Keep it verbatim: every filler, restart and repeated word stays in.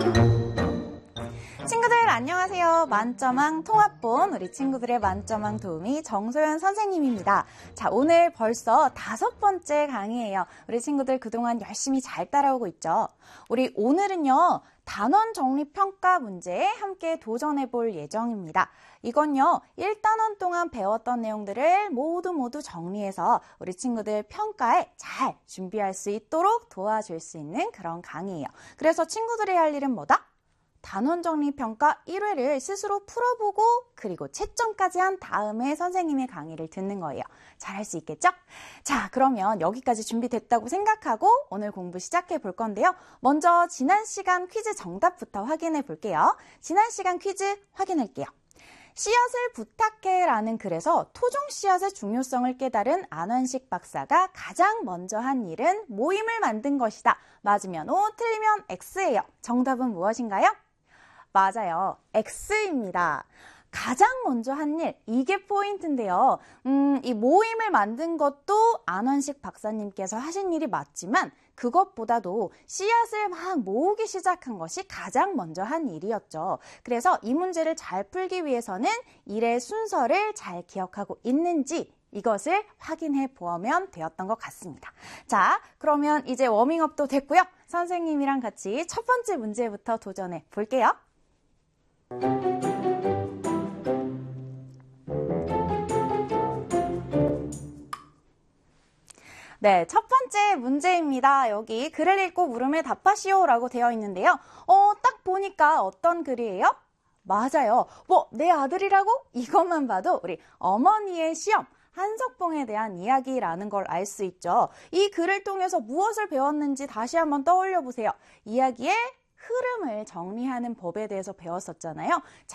친구들 안녕하세요. 만점왕 통합본 우리 친구들의 만점왕 도우미 정소연 선생님입니다. 자, 오늘 벌써 다섯 번째 강의예요. 우리 친구들 그동안 열심히 잘 따라오고 있죠. 우리 오늘은요, 단원 정리 평가 문제에 함께 도전해 볼 예정입니다. 이건요, 일 단원 동안 배웠던 내용들을 모두 모두 정리해서 우리 친구들 평가에 잘 준비할 수 있도록 도와줄 수 있는 그런 강의예요. 그래서 친구들이 할 일은 뭐다? 단원 정리 평가 일 회를 스스로 풀어보고 그리고 채점까지 한 다음에 선생님의 강의를 듣는 거예요. 잘할 수 있겠죠? 자, 그러면 여기까지 준비됐다고 생각하고 오늘 공부 시작해 볼 건데요. 먼저 지난 시간 퀴즈 정답부터 확인해 볼게요. 지난 시간 퀴즈 확인할게요. 씨앗을 부탁해 라는 글에서 토종 씨앗의 중요성을 깨달은 안원식 박사가 가장 먼저 한 일은 모임을 만든 것이다. 맞으면 O, 틀리면 X예요. 정답은 무엇인가요? 맞아요. X입니다. 가장 먼저 한 일, 이게 포인트인데요. 음, 이 모임을 만든 것도 안원식 박사님께서 하신 일이 맞지만 그것보다도 씨앗을 막 모으기 시작한 것이 가장 먼저 한 일이었죠. 그래서 이 문제를 잘 풀기 위해서는 일의 순서를 잘 기억하고 있는지 이것을 확인해 보면 되었던 것 같습니다. 자, 그러면 이제 워밍업도 됐고요. 선생님이랑 같이 첫 번째 문제부터 도전해 볼게요. 네, 첫 번째 문제입니다. 여기 글을 읽고 물음에 답하시오 라고 되어 있는데요. 어, 딱 보니까 어떤 글이에요? 맞아요. 뭐, 내 아들이라고? 이것만 봐도 우리 어머니의 시험, 한석봉에 대한 이야기라는 걸 알 수 있죠. 이 글을 통해서 무엇을 배웠는지 다시 한번 떠올려 보세요. 이야기의 흐름을 정리하는 법에 대해서 배웠었잖아요. 자,